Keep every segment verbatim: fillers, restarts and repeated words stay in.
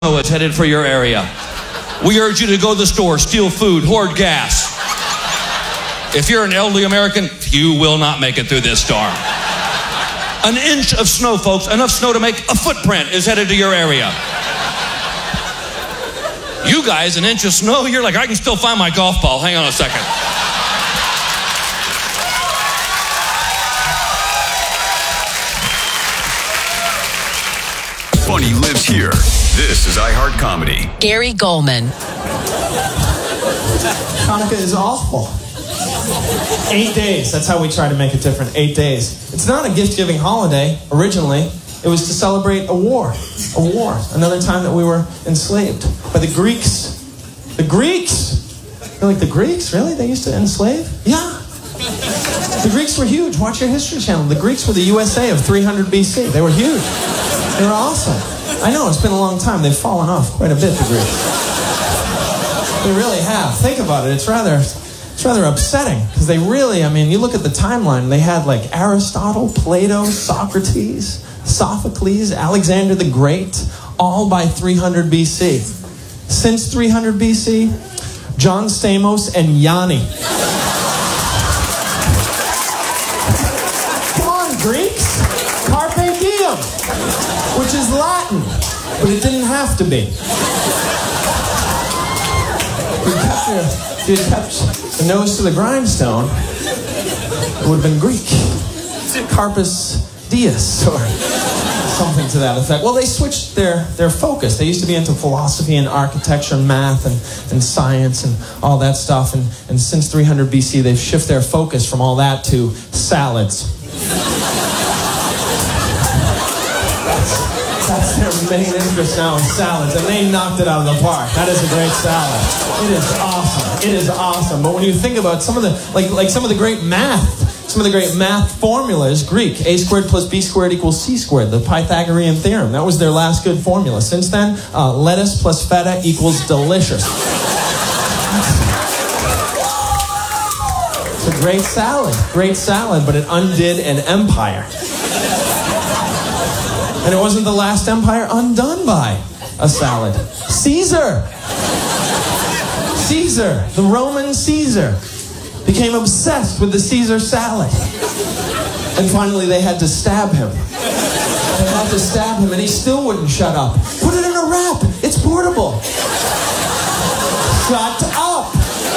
It's headed for your area. We urge you to go to the store, steal food, hoard gas. If you're an elderly American, you will not make it through this storm. An inch of snow, folks, enough snow to make a footprint, is headed to your area. You guys, an inch of snow, you're like, I can still find my golf ball. Hang on a second. Funny lives here. This is iHeart Comedy. Gary Goldman. Hanukkah is awful. Eight days. That's how we try to make it different. Eight days. It's not a gift-giving holiday, originally. It was to celebrate a war. A war. Another time that we were enslaved by the Greeks. The Greeks! You're like, the Greeks? Really? They used to enslave? Yeah. The Greeks were huge. Watch your History Channel. The Greeks were the U S A of three hundred B C. They were huge. They were awesome. I know, it's been a long time. They've fallen off quite a bit, the Greeks. They really have. Think about it. It's rather, it's rather upsetting. Because they really, I mean, you look at the timeline. They had like Aristotle, Plato, Socrates, Sophocles, Alexander the Great, all by three hundred B C. Since three hundred B C, John Stamos and Yanni. Come on, Greeks. Carpe diem. Which is Latin, but it didn't have to be. If you kept, your, if you kept the nose to the grindstone, it would have been Greek. Carpus Dies, or something to that effect. Well, they switched their, their focus. They used to be into philosophy and architecture and math and, and science and all that stuff. And, and since three hundred B C, they've shifted their focus from all that to salads. That's their main interest now in salads, and they knocked it out of the park. That is a great salad. It is awesome. It is awesome. But when you think about some of the, like, like some of the great math, some of the great math formulas, Greek, a squared plus b squared equals c squared, the Pythagorean theorem. That was their last good formula. Since then, uh, lettuce plus feta equals delicious. It's a great salad. Great salad, but it undid an empire. And it wasn't the last empire undone by a salad. Caesar! Caesar, the Roman Caesar, became obsessed with the Caesar salad. And finally they had to stab him. They had to stab him and he still wouldn't shut up. Put it in a wrap. It's portable. Shut up!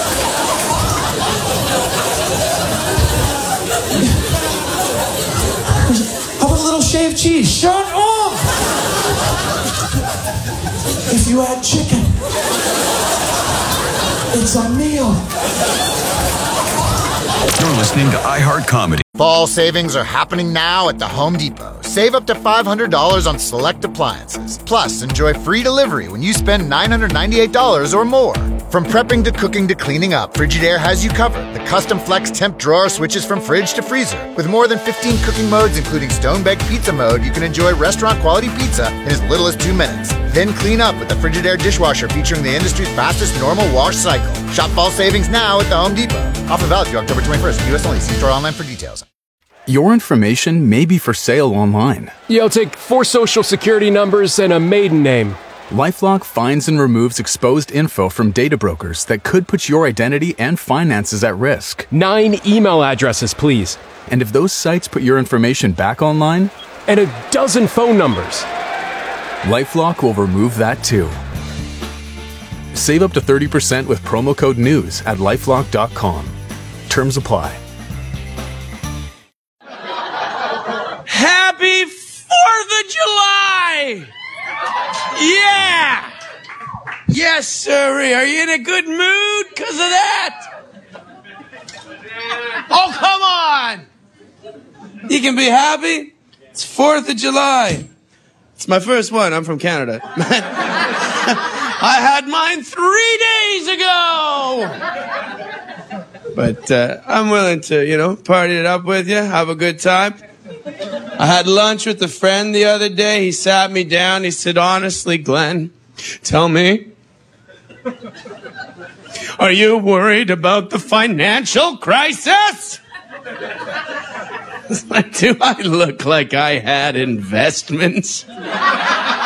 How about a little shaved cheese? Shut up! If you add chicken, it's a meal. You're listening to iHeart Comedy. Fall savings are happening now at the Home Depot. Save up to five hundred dollars on select appliances. Plus, enjoy free delivery when you spend nine hundred ninety-eight dollars or more. From prepping to cooking to cleaning up, Frigidaire has you covered. The custom flex temp drawer switches from fridge to freezer. With more than fifteen cooking modes, including stone-baked pizza mode, you can enjoy restaurant-quality pizza in as little as two minutes. Then clean up with the Frigidaire dishwasher featuring the industry's fastest normal wash cycle. Shop fall savings now at the Home Depot. Offer valid through October twenty-first. U S only. See store online for details. Your information may be for sale online. Yeah, I'll take four social security numbers and a maiden name. LifeLock finds and removes exposed info from data brokers that could put your identity and finances at risk. Nine email addresses, please. And if those sites put your information back online? And a dozen phone numbers. LifeLock will remove that too. Save up to thirty percent with promo code NEWS at lifelock dot com. Terms apply. Happy fourth of July! Yeah! Yes, sirree. Are you in a good mood because of that? Oh, come on! You can be happy. It's fourth of July. It's my first one. I'm from Canada. I had mine three days ago! But uh, I'm willing to, you know, party it up with you, have a good time. I had lunch with a friend the other day. He sat me down. He said, honestly, Glenn, tell me, are you worried about the financial crisis? Do I look like I had investments?